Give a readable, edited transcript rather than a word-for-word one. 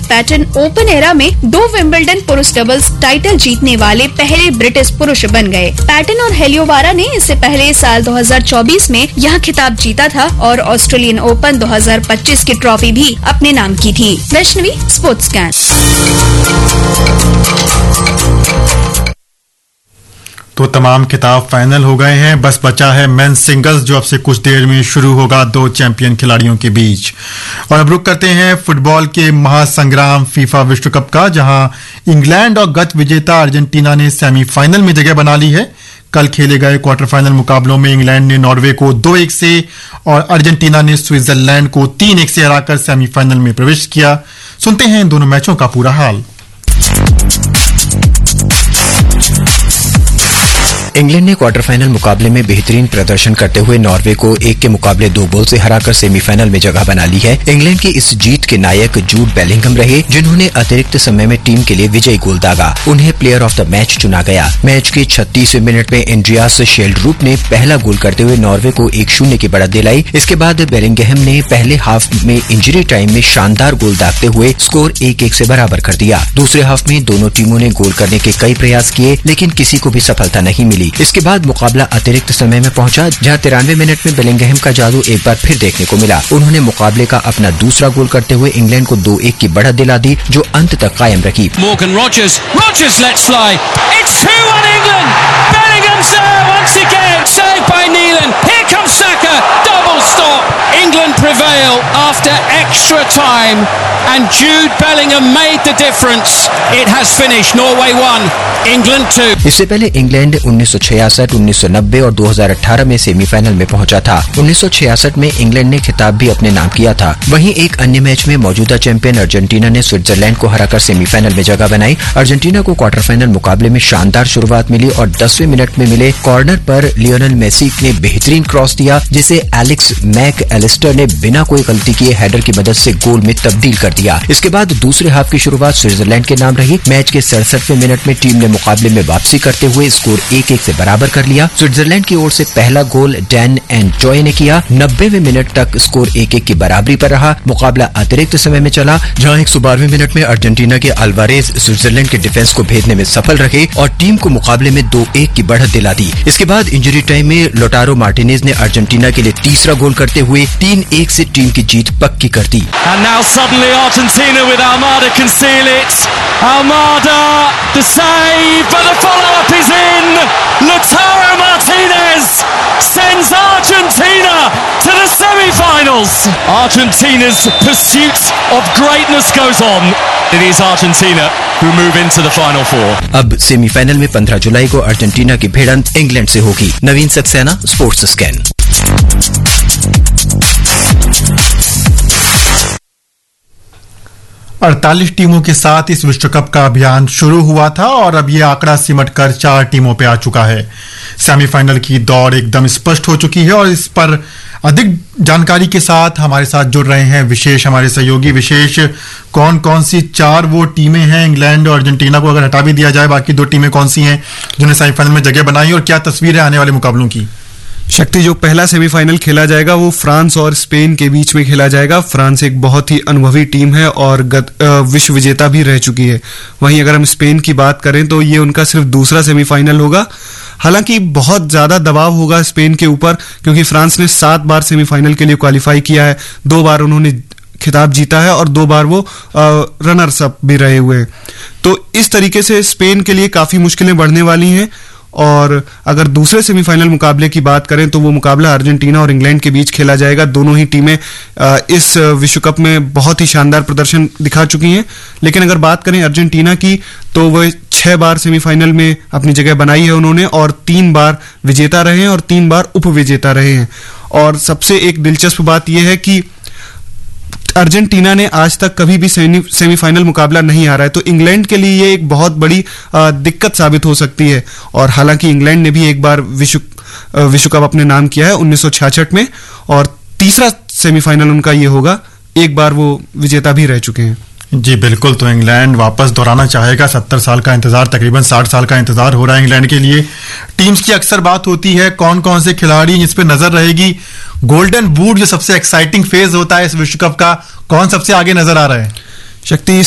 Pattern open era में 2 Wimbledon पुरुष doubles title जीतने वाले पहले ब्रिटिश पुरुष बन गए। पैटन और हेलियोवारा ने इससे पहले साल 2024 में यह खिताब जीता था और ऑस्ट्रेलियन ओपन 2025 की ट्रॉफी भी अपने नाम की थी। Vaishnavi, sports scan. तो तमाम खिताब फाइनल हो गए हैं, बस बचा है मेंस सिंगल्स जो अब से कुछ देर में शुरू होगा 2 चैंपियन खिलाड़ियों के बीच। और अब रुक करते हैं फुटबॉल के महासंग्राम फीफा विश्व कप का, जहां इंग्लैंड और गत विजेता अर्जेंटीना ने सेमीफाइनल में जगह बना ली है। कल खेले गए क्वार्टर फाइनल मुकाबलों में इंग्लैंड ने नॉर्वे को 2-1 से और अर्जेंटीना ने स्विट्जरलैंड को 3-1 से हराकर सेमीफाइनल में प्रवेश किया। सुनते हैं इन दोनों मैचों का पूरा हाल। इंग्लैंड ने क्वार्टर फाइनल मुकाबले में बेहतरीन प्रदर्शन करते हुए नॉर्वे को 1 के मुकाबले 2 गोल से हराकर सेमीफाइनल में जगह बना ली है। इंग्लैंड की इस जीत के नायक जूड बेलिंगहम रहे, जिन्होंने अतिरिक्त समय में टीम के लिए विजयी गोल दागा। उन्हें प्लेयर ऑफ द मैच चुना गया। मैच के 36वें मिनट में एंड्रियास शेल्डरूप ने पहला गोल करते हुए नॉर्वे को 1-0 की बढ़त दिलाई। इसके बाद बेलिंगहम ने पहले हाफ में इंजरी टाइम में शानदार गोल दागते हुए स्कोर 1-1 से बराबर कर दिया। दूसरे हाफ में दोनों टीमों ने गोल करने के कई प्रयास किए, लेकिन किसी को भी सफलता नहीं मिली। इसके बाद मुकाबला अतिरिक्त समय में पहुंचा, जहां 93वें मिनट में बेलिंगहम का जादू एक बार फिर देखने को मिला। उन्होंने मुकाबले का अपना दूसरा गोल करते हुए इंग्लैंड को 2-1 की बढ़त दिला दी, जो अंत तक कायम रखी। Morgan Rogers lets fly. It's 2-1 England. Bellingham's there once again. Saved by Neelan. Here comes Saka. Double stop. England prevail after extra time, and Jude Bellingham made the difference. It has finished. Norway 1, England 2. इससे पहले England 1966, 1990 और 2018 में semifinal में पहुंचा था। 1966 में England ने खिताब भी अपने नाम किया था। वहीं एक अन्य मैच में मौजूदा चैंपियन अर्जेंटीना ने स्विट्जरलैंड को हराकर सेमीफाइनल में जगह बनाई। अर्जेंटीना को क्वार्टर फाइनल मुकाबले में शानदार शुरुआत मिली और 10वें मिनट में मिले कॉर्नर पर लियोनेल मेसी ने बेहतरीन क्रॉस दिया, जिसे एलेक्स मैक एलिस्टर ने बिना कोई गलती किए हेडर की मदद से गोल में तब्दील कर दिया। इसके बाद दूसरे हाफ की शुरुआत स्विट्जरलैंड के नाम रही। मैच के 67वें मिनट में टीम ने मुकाबले में वापसी करते हुए स्कोर 1-1 से बराबर कर लिया। स्विट्जरलैंड की ओर से पहला गोल डैन एंड जॉय ने किया। 90वें मिनट तक स्कोर 1-1 की बराबरी पर रहा। मुकाबला अतिरिक्त समय में चला, जहां 112वें मिनट में अर्जेंटीना के अल्वारेज स्विट्जरलैंड के डिफेंस को भेदने में सफल रहे और टीम को मुकाबले में 2-1 की बढ़त दिला दी। इसके बाद इंजरी टाइम में लोटारो मार्टिनेज ने अर्जेंटीना के लिए तीसरा गोल करते हुए 3-1 से टीम की जीत पक्की कर दी। And now suddenly Argentina with Almada can seal it. Almada, the save, but the follow-up is in. Lautaro Martinez sends Argentina to the semi-finals. Argentina's pursuit of greatness goes on. It is Argentina who move into the final four. अब semifinal में 15 जुलाई को Argentina की भिड़ंत England से होगी। नवीन Saxena, sports scan. 48 टीमों के साथ इस विश्व कप का अभियान शुरू हुआ था और अब ये आंकड़ा सिमटकर 4 टीमों पे आ चुका है। सेमीफाइनल की दौड़ एकदम स्पष्ट हो चुकी है और इस पर अधिक जानकारी के साथ हमारे साथ जुड़ रहे हैं विशेष हमारे सहयोगी। विशेष, कौन कौन सी 4 वो टीमें हैं? इंग्लैंड और अर्जेंटीना को अगर हटा भी दिया जाए, बाकी 2 टीमें कौन सी हैं जिन्होंने सेमीफाइनल में जगह बनाई और क्या तस्वीर है आने वाले मुकाबलों की? शक्ति, जो पहला सेमीफाइनल खेला जाएगा वो फ्रांस और स्पेन के बीच में खेला जाएगा। फ्रांस एक बहुत ही अनुभवी टीम है और विश्व विजेता भी रह चुकी है। वहीं अगर हम स्पेन की बात करें तो ये उनका सिर्फ दूसरा सेमीफाइनल होगा। हालांकि बहुत ज्यादा दबाव होगा स्पेन के ऊपर, क्योंकि फ्रांस ने 7 बार सेमीफाइनल के लिए क्वालिफाई किया है। 2 बार उन्होंने खिताब जीता है और 2 बार वो रनर्स अप भी रहे हुए हैं। तो इस तरीके से स्पेन के लिए काफी मुश्किलें बढ़ने वाली हैं। और अगर दूसरे सेमीफाइनल मुकाबले की बात करें तो वो मुकाबला अर्जेंटीना और इंग्लैंड के बीच खेला जाएगा। दोनों ही टीमें इस विश्व कप में बहुत ही शानदार प्रदर्शन दिखा चुकी हैं। लेकिन अगर बात करें अर्जेंटीना की तो वह 6 बार सेमीफाइनल में अपनी जगह बनाई है उन्होंने और 3 बार विजेता रहे हैं और 3 बार उपविजेता रहे हैं। और सबसे एक दिलचस्प बात यह है कि अर्जेंटीना ने आज तक कभी भी सेमीफाइनल मुकाबला नहीं हारा है, तो इंग्लैंड के लिए ये एक बहुत बड़ी दिक्कत साबित हो सकती है। और हालांकि इंग्लैंड ने भी एक बार विश्व कप अपने नाम किया है 1966 में और तीसरा सेमीफाइनल उनका ये होगा। एक बार वो विजेता भी रह चुके हैं। जी बिल्कुल, तो इंग्लैंड वापस दोहराना चाहेगा। 70 साल का इंतजार, तकरीबन 60 साल का इंतजार हो रहा है इंग्लैंड के लिए। टीम्स की अक्सर बात होती है कौन कौन से खिलाड़ी जिस पे नजर रहेगी। गोल्डन बूट जो सबसे एक्साइटिंग फेज होता है इस विश्व कप का, कौन सबसे आगे नजर आ रहा है? शक्ति,